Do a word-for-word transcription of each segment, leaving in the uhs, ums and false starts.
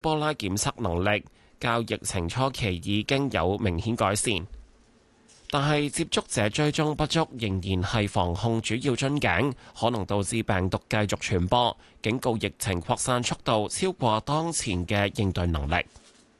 波拉檢測能力較疫情初期已經有明顯改善，但係接觸者追蹤不足仍然係防控主要樽頸，可能導致病毒繼續傳播，警告疫情擴散速度超過當前嘅應對能力。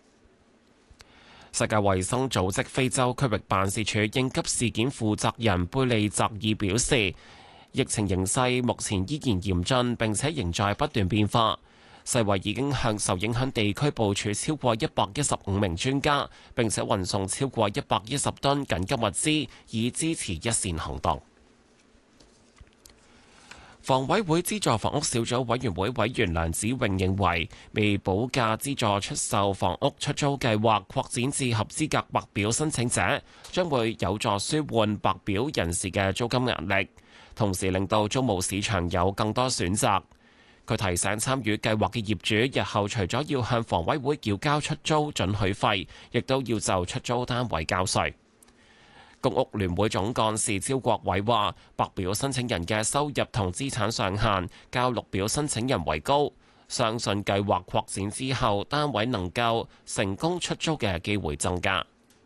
世界衛生組織非洲區域辦事處應急事件負責人貝利澤爾表示，疫情形勢目前依然嚴峻，並且仍在不斷變化。世衛已經向受影響地區部署超過一百一十五名專家，並且運送超過一百一十噸緊急物資，以支持一線行動。房委會資助房屋小組委員會委員梁子穎認為，未補價資助出售房屋出租計劃擴展至合資格白表申請者，將會有助舒緩白表人士嘅租金壓力，同時令到租務市場有更多選擇。佢提醒參與計劃嘅業主，日後除咗要向房委會繳交出租准許費，亦都要就出租單位交稅。公屋聯會總幹事招國偉話，白表申請人嘅收入同資產上限較綠表申請人為高，相信計劃擴展之後，單位能夠成功出租嘅機會增加。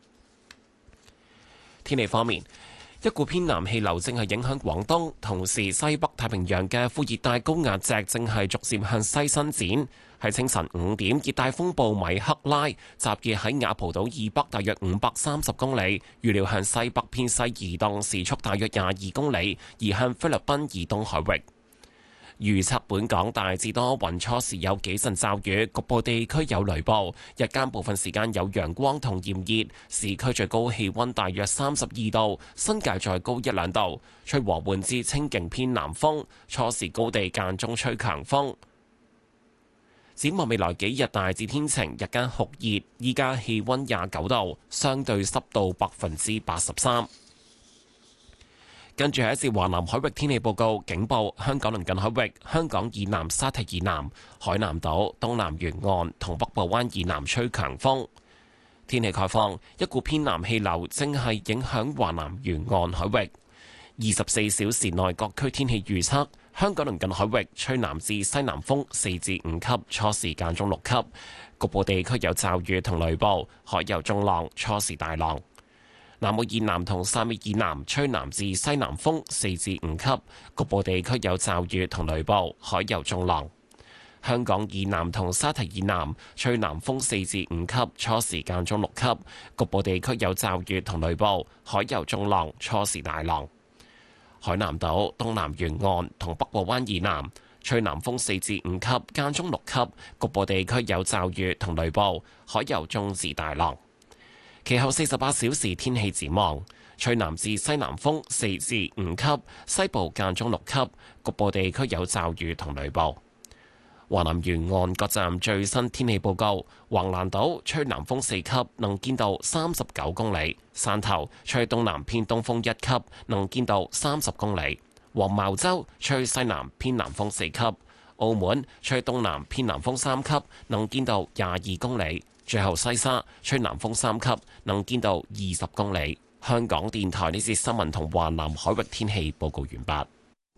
天氣方面，一股偏南氣流正係影響廣東，同時西北太平洋嘅副熱帶高壓脊正係逐漸向西伸展。喺清晨五點，熱帶風暴米克拉集結喺雅蒲島以北大約五百三十公里，預料向西北偏西移動，時速大約廿二公里，移向菲律賓以東海域。預測本港大致多雲，初時有幾陣驟雨，局部地區有雷暴。日間部分時間有陽光同炎熱，市區最高氣溫大約三十二度，新界再高一兩度。吹和緩至清勁偏南風，初時高地間中吹強風。展望未來幾日大致天晴，日間酷熱，依家氣溫廿九度，相對濕度百分之八十三。跟住係一節華南海域天氣報告，警報香港鄰近海域、香港以南沙堤以南、海南島東南沿岸同北部灣以南吹強風。天氣概況，一股偏南氣流正係影響華南沿岸海域。二十四小時內各區天氣預測，香港鄰近海域吹南至西南風四至五級，初時間中六級，局部地區有驟雨同雷暴，海有中浪，初時大浪。南澳以南同汕尾以南吹南至西南風四至五級，局部地區有驟雨同雷暴，海有中浪。香港以南同沙堤以南吹南風四至五級，初時間中六級，局部地區有驟雨同雷暴，海有中浪，初時大浪。海南島東南沿岸同北部灣以南吹南風四至五級，間中六級，局部地區有驟雨同雷暴，海有中至大浪。其後四十八小時天氣展望，吹南至西南風四至五級，西部間中六級，局部地區有驟雨同雷暴。華南沿岸各站最新天氣報告：橫瀾島吹南風四級，能見度三十九公里；汕頭吹東南偏東風一級，能見度三十公里；黃茅洲吹西南偏南風四級；澳門吹東南偏南風三級，能見度廿二公里。最後西沙吹南風三級，能見度二十公里。香港電台呢節新聞同華南海域天氣報告完畢。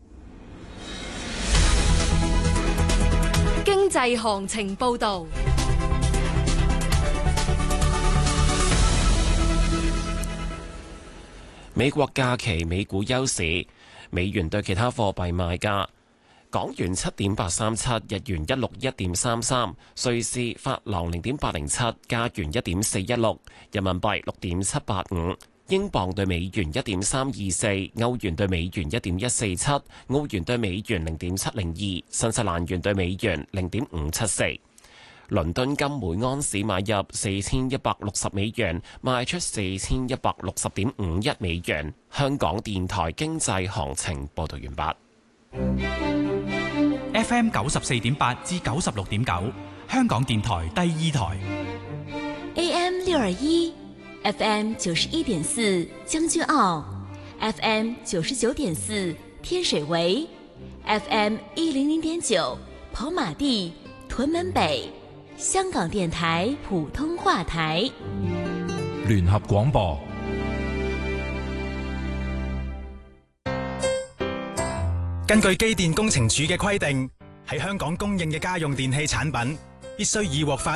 經濟行情報導。 美國假期美股休市，美元對其他貨幣賣價。港元七點八三七，日元一六一點三三，瑞士法郎零點八零七，加元一點四一六，人民幣六點七八五，英鎊對美元一點三二四，歐元對美元一點一四七，澳元對美元零點七零二，新西蘭元對美元零點五七四。倫敦金每安士買入四千一百六十美元，賣出四千一百六十點五一美元。香港電台經濟行情報道完畢。 F M 九十四點八至九十六點九，香港電台第二台。 A M 六二一，F M 九十一點四將軍澳 ，F M 九十九點四天水圍 ，F M 一零零點九跑馬地屯門北，香港電台普通話台。 聯合廣播。 根據機電工程署嘅規定，喺香港供應嘅家用電器產品， 必須已獲發